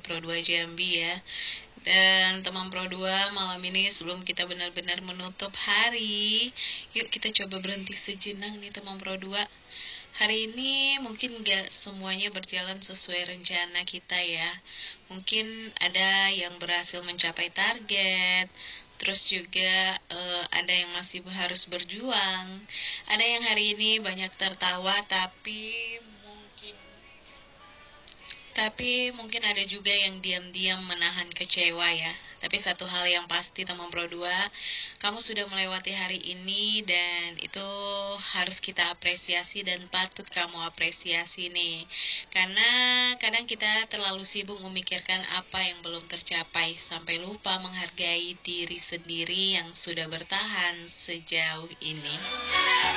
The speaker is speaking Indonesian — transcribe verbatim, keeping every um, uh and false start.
Pro dua Jambi ya. Dan teman Pro dua, malam ini sebelum kita benar-benar menutup hari, yuk kita coba berhenti sejenak nih teman Pro dua. Hari ini mungkin gak semuanya berjalan sesuai rencana kita ya. Mungkin ada yang berhasil mencapai target, terus juga eh, ada yang masih harus berjuang. Ada yang hari ini banyak tertawa tapi mungkin tapi mungkin ada juga yang diam-diam menahan kecewa ya. Tapi satu hal yang pasti teman Pro dua, kamu sudah melewati hari ini dan itu harus kita apresiasi dan patut kamu apresiasi nih. Karena kadang kita terlalu sibuk memikirkan apa yang belum tercapai sampai lupa menghargai diri sendiri yang sudah bertahan sejauh ini.